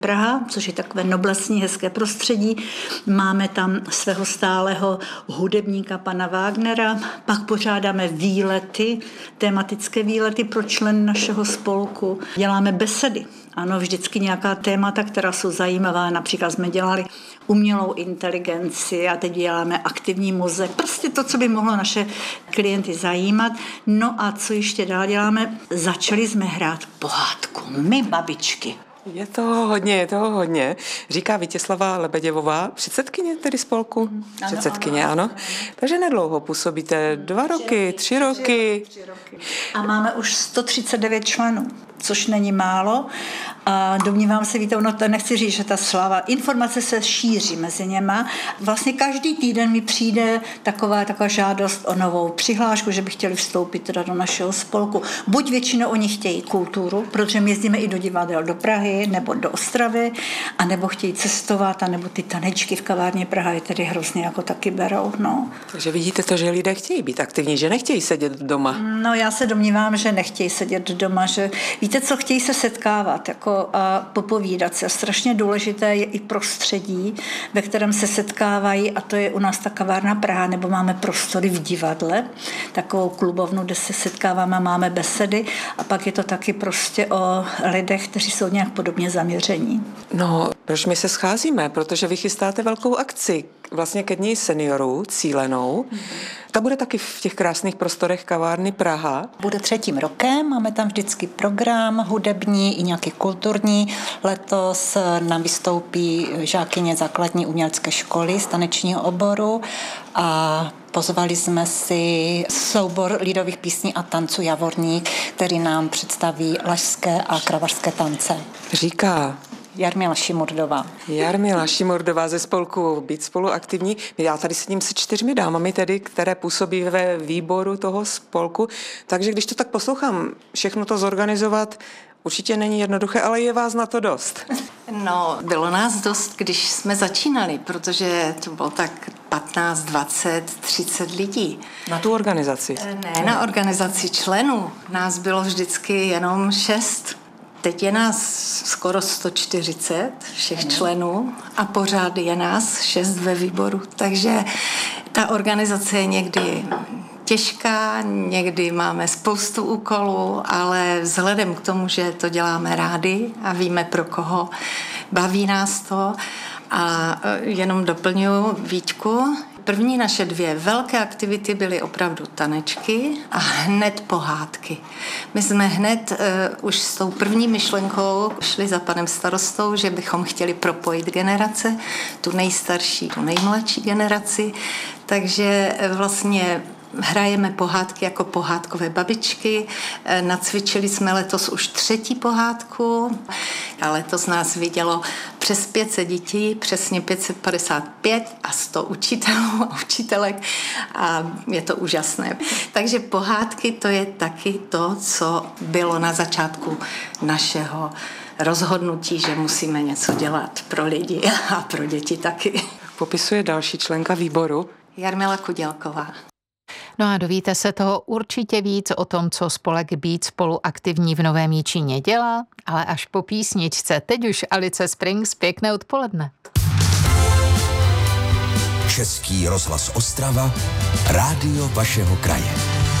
Praha, což je takové noblesní, hezké prostředí. Máme tam svého stálého hudebníka pana Wagnera. Pak pořádáme výlety, tematické výlety pro členy našeho spolku. Děláme besedy. Ano, vždycky nějaká témata, která jsou zajímavá. Například jsme dělali umělou inteligenci a teď děláme aktivní mozek. Prostě to, co by mohlo naše klienty zajímat. No a co ještě dál děláme? Začali jsme hrát pohádku. My babičky. Je toho hodně, říká Vítězslava Lebeděvová, předsedkyně tedy spolku. Předsedkyně, ano. Takže nedlouho působíte, 2 roky, 3 roky. A máme už 139 členů, což není málo. A domnívám se, víte, to nechci říct, že ta sláva, informace se šíří mezi něma. Vlastně každý týden mi přijde taková žádost o novou přihlášku, že by chtěli vstoupit teda do našeho spolku. Buď většinou oni chtějí kulturu, protože my jezdíme i do divadel do Prahy nebo do Ostravy, anebo chtějí cestovat, anebo ty tanečky v kavárně Praha je tedy hrozně jako taky berou. No. Takže vidíte to, že lidé chtějí být aktivní, že nechtějí sedět doma. No já se domnívám, že nechtějí sedět doma, že víte co, chtějí se setkávat jako a popovídat se. A strašně důležité je i prostředí, ve kterém se setkávají, a to je u nás ta kavárna Praha, nebo máme prostory v divadle, takovou klubovnu, kde se setkáváme, máme besedy a pak je to taky prostě o lidech, kteří jsou nějak podobně zaměření. No, proč my se scházíme? Protože vy chystáte velkou akci, vlastně ke dni seniorů, cílenou. Ta bude taky v těch krásných prostorech kavárny Praha. Bude 3. rokem, máme tam vždycky program hudební i nějaký kulturní. Letos nám vystoupí žákyně základní umělecké školy z tanečního oboru a pozvali jsme si soubor lidových písní a tanců Javorník, který nám představí lašské a kravařské tance. Říká Jarmila Šimurdová. Jarmila Šimurdová ze spolku Být spolu aktivní. Já tady sedím se 4 dámami tedy, které působí ve výboru toho spolku. Takže když to tak poslouchám, všechno to zorganizovat určitě není jednoduché, ale je vás na to dost. No, bylo nás dost, když jsme začínali, protože to bylo tak 15, 20, 30 lidí. Na tu organizaci? Ne, na organizaci členů. Nás bylo vždycky jenom 6. Teď je nás skoro 140 všech členů a pořád je nás 6 ve výboru. Takže ta organizace je někdy těžká, někdy máme spoustu úkolů, ale vzhledem k tomu, že to děláme rádi a víme pro koho, baví nás to. A jenom doplňuji Víťku. První naše 2 velké aktivity byly opravdu tanečky a hned pohádky. My jsme hned už s tou první myšlenkou šli za panem starostou, že bychom chtěli propojit generace, tu nejstarší, tu nejmladší generaci, takže vlastně hrajeme pohádky jako pohádkové babičky. Nacvičili jsme letos už 3. pohádku a letos nás vidělo přes 500 dětí, přesně 555 a 100 učitelů a učitelek a je to úžasné. Takže pohádky to je taky to, co bylo na začátku našeho rozhodnutí, že musíme něco dělat pro lidi a pro děti taky. Popisuje další členka výboru. Jarmila Kudělková. No a dovíte se toho určitě víc o tom, co spolek Být spolu aktivní v Novém Jičíně dělá, ale až po písničce. Teď už Alice Springs, pěkné odpoledne. Český rozhlas Ostrava, rádio vašeho kraje.